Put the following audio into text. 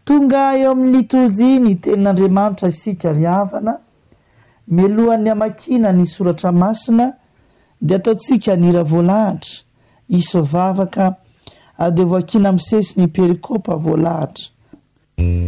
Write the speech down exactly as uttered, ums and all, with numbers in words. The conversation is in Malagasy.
tonga eo amin'ny tozy ny tenin'Andriamanitra isika ry havana milohan'ny amakina ny soratra masina dia ataontsika nira voalahatra isy vavaka ade voakina amin'ny sesy ny perikopa voalahatra